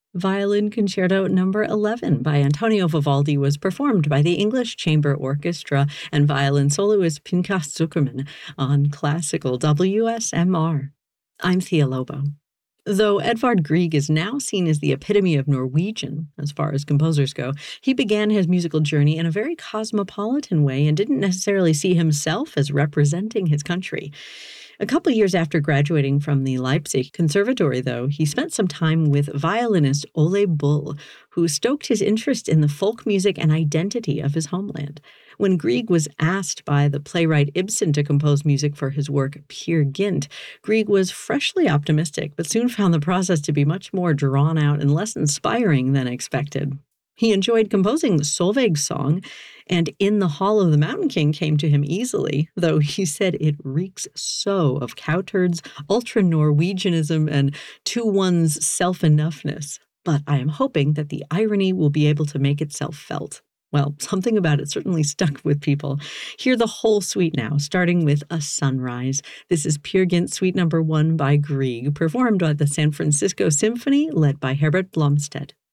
Violin Concerto Number 11 by Antonio Vivaldi was performed by the English Chamber Orchestra and violin soloist Pinchas Zuckerman on classical WSMR. I'm Thea Lobo. Though Edvard Grieg is now seen as the epitome of Norwegian, as far as composers go, he began his musical journey in a very cosmopolitan way and didn't necessarily see himself as representing his country. A couple years after graduating from the Leipzig Conservatory, though, he spent some time with violinist Ole Bull, who stoked his interest in the folk music and identity of his homeland. When Grieg was asked by the playwright Ibsen to compose music for his work Peer Gynt, Grieg was freshly optimistic, but soon found the process to be much more drawn out and less inspiring than expected. He enjoyed composing Solveig's song, and In the Hall of the Mountain King came to him easily, though he said it reeks so of cowturds, ultra-Norwegianism, and to one's self-enoughness. But I am hoping that the irony will be able to make itself felt. Well, something about it certainly stuck with people. Hear the whole suite now, starting with A Sunrise. This is Peer Gynt Suite Number 1 by Grieg, performed by the San Francisco Symphony, led by Herbert Blomstedt.